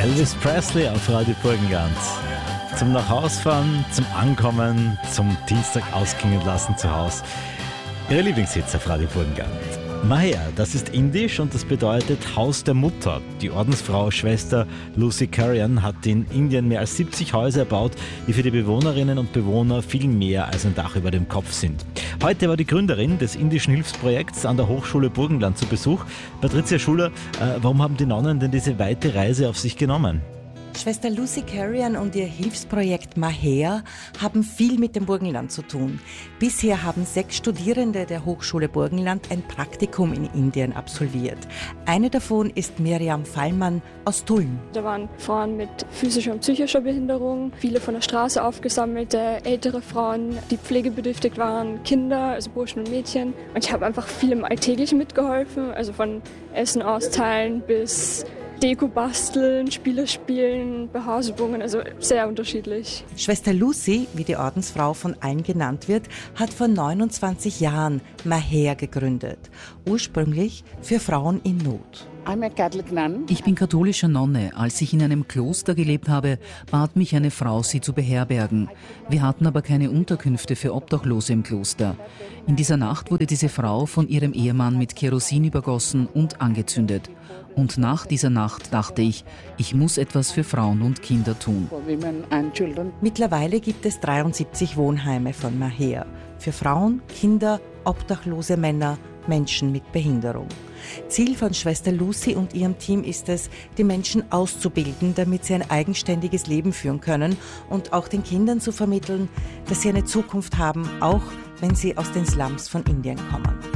Elvis Presley auf Radio Burgenland. Zum Nachhausfahren, zum Ankommen, zum Dienstag ausklingen lassen zu Hause. Ihre Lieblingshits auf Radio Burgenland. Mahea, das ist indisch und das bedeutet Haus der Mutter. Die Ordensfrau Schwester Lucy Carrion hat in Indien mehr als 70 Häuser erbaut, die für die Bewohnerinnen und Bewohner viel mehr als ein Dach über dem Kopf sind. Heute war die Gründerin des indischen Hilfsprojekts an der Hochschule Burgenland zu Besuch. Patricia Schuler, warum haben die Nonnen denn diese weite Reise auf sich genommen? Schwester Lucy Carrion und ihr Hilfsprojekt Mahea haben viel mit dem Burgenland zu tun. Bisher haben 6 Studierende der Hochschule Burgenland ein Praktikum in Indien absolviert. Eine davon ist Miriam Fallmann aus Tulln. Da waren Frauen mit physischer und psychischer Behinderung, viele von der Straße aufgesammelte ältere Frauen, die pflegebedürftig waren, Kinder, also Burschen und Mädchen. Und ich habe einfach viel im Alltäglichen mitgeholfen, also von Essen austeilen bis Deko basteln, Spiele spielen, Behausübungen, also sehr unterschiedlich. Schwester Lucy, wie die Ordensfrau von allen genannt wird, hat vor 29 Jahren Mahea gegründet. Ursprünglich für Frauen in Not. Ich bin katholische Nonne. Als ich in einem Kloster gelebt habe, bat mich eine Frau, sie zu beherbergen. Wir hatten aber keine Unterkünfte für Obdachlose im Kloster. In dieser Nacht wurde diese Frau von ihrem Ehemann mit Kerosin übergossen und angezündet. Und nach dieser Nacht dachte ich, ich muss etwas für Frauen und Kinder tun. Mittlerweile gibt es 73 Wohnheime von Mahea. Für Frauen, Kinder, obdachlose Männer, Menschen mit Behinderung. Ziel von Schwester Lucy und ihrem Team ist es, die Menschen auszubilden, damit sie ein eigenständiges Leben führen können und auch den Kindern zu vermitteln, dass sie eine Zukunft haben, auch wenn sie aus den Slums von Indien kommen.